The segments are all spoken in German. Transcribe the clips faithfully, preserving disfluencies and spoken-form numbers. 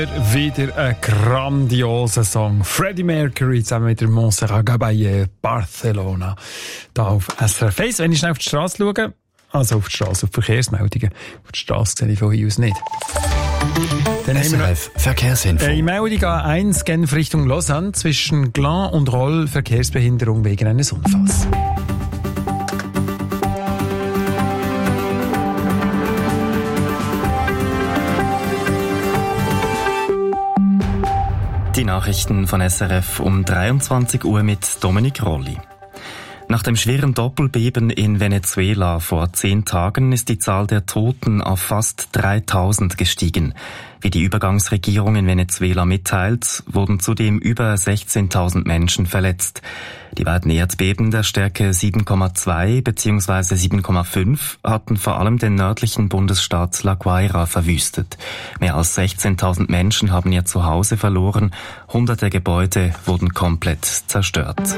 Wieder ein grandioser Song. Freddie Mercury zusammen mit der Montserrat Caballé, Barcelona. Da auf S R F eins. Wenn ich schnell auf die Straße schaue, also auf die Straße, auf die Verkehrsmeldungen, auf die Straße sehe ich von hier aus nicht. Dann S R F Verkehrsinfo. Äh, in Meldung A eins Genf Richtung Lausanne zwischen Glan und Roll Verkehrsbehinderung wegen eines Unfalls. Die Nachrichten von S R F um dreiundzwanzig Uhr mit Dominik Rolli. Nach dem schweren Doppelbeben in Venezuela vor zehn Tagen ist die Zahl der Toten auf fast dreitausend gestiegen. Wie die Übergangsregierung in Venezuela mitteilt, wurden zudem über sechzehntausend Menschen verletzt. Die beiden Erdbeben der Stärke sieben Komma zwei bzw. sieben Komma fünf hatten vor allem den nördlichen Bundesstaat La Guaira verwüstet. Mehr als sechzehntausend Menschen haben ihr Zuhause verloren, hunderte Gebäude wurden komplett zerstört.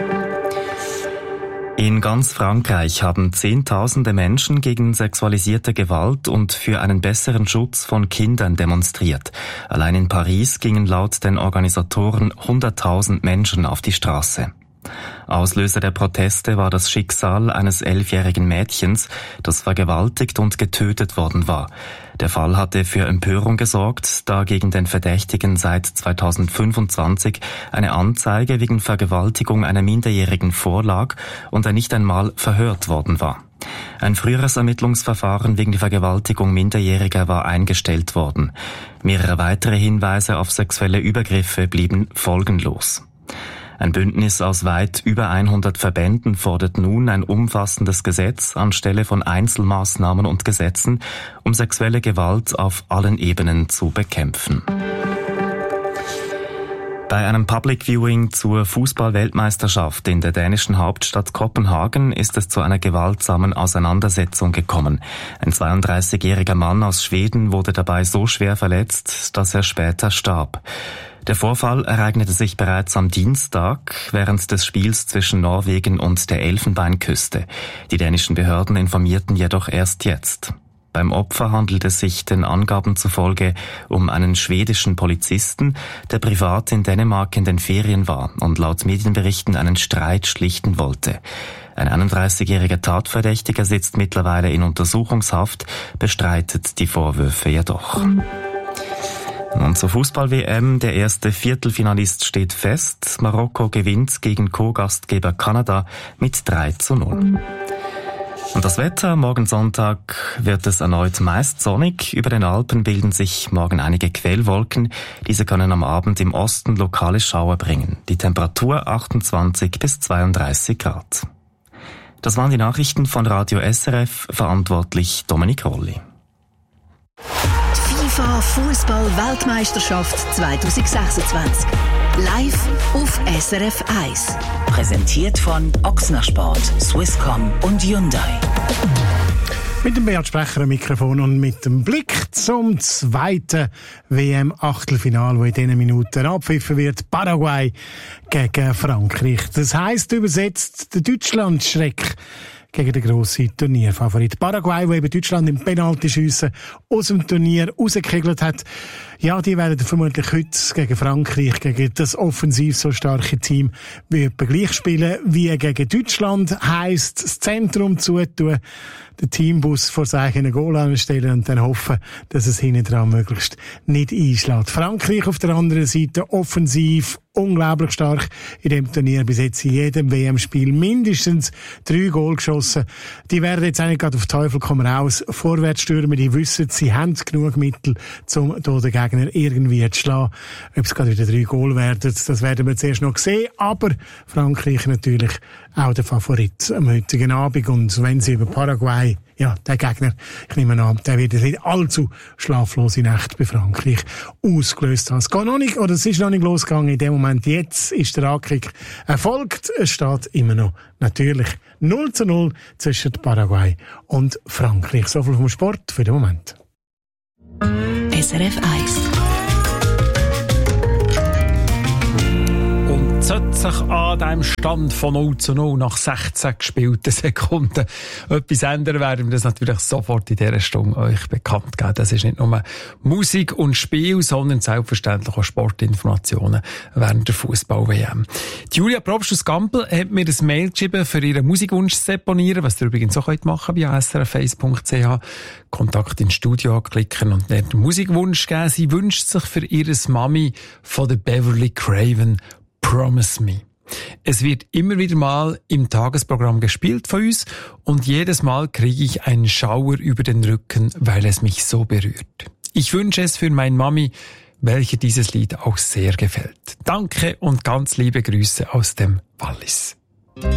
In ganz Frankreich haben Zehntausende Menschen gegen sexualisierte Gewalt und für einen besseren Schutz von Kindern demonstriert. Allein in Paris gingen laut den Organisatoren hunderttausend Menschen auf die Straße. Auslöser der Proteste war das Schicksal eines elfjährigen Mädchens, das vergewaltigt und getötet worden war. Der Fall hatte für Empörung gesorgt, da gegen den Verdächtigen seit zweitausendfünfundzwanzig eine Anzeige wegen Vergewaltigung einer Minderjährigen vorlag und er nicht einmal verhört worden war. Ein früheres Ermittlungsverfahren wegen der Vergewaltigung Minderjähriger war eingestellt worden. Mehrere weitere Hinweise auf sexuelle Übergriffe blieben folgenlos. Ein Bündnis aus weit über hundert Verbänden fordert nun ein umfassendes Gesetz anstelle von Einzelmaßnahmen und Gesetzen, um sexuelle Gewalt auf allen Ebenen zu bekämpfen. Bei einem Public Viewing zur Fußball-Weltmeisterschaft in der dänischen Hauptstadt Kopenhagen ist es zu einer gewaltsamen Auseinandersetzung gekommen. Ein zweiunddreißigjähriger Mann aus Schweden wurde dabei so schwer verletzt, dass er später starb. Der Vorfall ereignete sich bereits am Dienstag während des Spiels zwischen Norwegen und der Elfenbeinküste. Die dänischen Behörden informierten jedoch erst jetzt. Beim Opfer handelt es sich den Angaben zufolge um einen schwedischen Polizisten, der privat in Dänemark in den Ferien war und laut Medienberichten einen Streit schlichten wollte. Ein einunddreißigjähriger Tatverdächtiger sitzt mittlerweile in Untersuchungshaft, bestreitet die Vorwürfe jedoch. Und zur Fußball-W M, der erste Viertelfinalist steht fest. Marokko gewinnt gegen Co-Gastgeber Kanada mit drei zu null. Und das Wetter, morgen Sonntag wird es erneut meist sonnig. Über den Alpen bilden sich morgen einige Quellwolken. Diese können am Abend im Osten lokale Schauer bringen. Die Temperatur achtundzwanzig bis zweiunddreißig Grad. Das waren die Nachrichten von Radio S R F, verantwortlich Dominik Rolli. FIFA Fußball-Weltmeisterschaft zwanzig sechsundzwanzig. Live auf S R F eins. Präsentiert von Ochsner Sport, Swisscom und Hyundai. Mit dem Beat Sprecher am Mikrofon und mit dem Blick zum zweiten W M-Achtelfinale, wo in diesen Minuten abpfiffen wird. Paraguay gegen Frankreich. Das heisst übersetzt der Deutschland-Schreck gegen den grossen Turnierfavorit Paraguay, der eben Deutschland im Penaltyschiessen aus dem Turnier rausgekegelt hat. Ja, die werden vermutlich heute gegen Frankreich, gegen das offensiv so starke Team, wie etwa gleich spielen wie gegen Deutschland. Heisst, das Zentrum zutun, den Teambus vor sich eigenen Goal anstellen und dann hoffen, dass es hinten dran möglichst nicht einschlägt. Frankreich auf der anderen Seite offensiv unglaublich stark in dem Turnier, bis jetzt in jedem W M-Spiel mindestens drei Goal geschossen. Die werden jetzt eigentlich gerade auf Teufel komm raus vorwärts stürmen, die wissen, sie haben genug Mittel, um hier den Gegner irgendwie zu schlagen. Ob es gerade wieder drei Goal werden, das werden wir zuerst noch sehen, aber Frankreich natürlich auch der Favorit am heutigen Abend, und wenn sie über Paraguay, ja, der Gegner, ich nehme an, der wird nicht allzu schlaflose Nacht bei Frankreich ausgelöst haben. Es geht noch nicht, oder es ist noch nicht losgegangen in dem Moment. Jetzt ist der Ankick erfolgt. Es steht immer noch natürlich null zu null zwischen Paraguay und Frankreich. So viel vom Sport für den Moment. S R F eins. Und sollte sich an diesem Stand von null zu null nach sechzehn gespielten Sekunden etwas ändern, werden wir das natürlich sofort in dieser Stunde euch bekannt geben. Das ist nicht nur Musik und Spiel, sondern selbstverständlich auch Sportinformationen während der Fußball-W M. Die Julia Probst aus Gampel hat mir ein Mail geschrieben, für ihren Musikwunsch zu deponieren, was ihr übrigens auch machen könnt via s r f eins punkt c h. Kontakt ins Studio anklicken und dort den Musikwunsch geben. Sie wünscht sich für ihre Mami von der Beverly Craven Promise Me. Es wird immer wieder mal im Tagesprogramm gespielt von uns und jedes Mal kriege ich einen Schauer über den Rücken, weil es mich so berührt. Ich wünsche es für meine Mami, welche dieses Lied auch sehr gefällt. Danke und ganz liebe Grüße aus dem Wallis.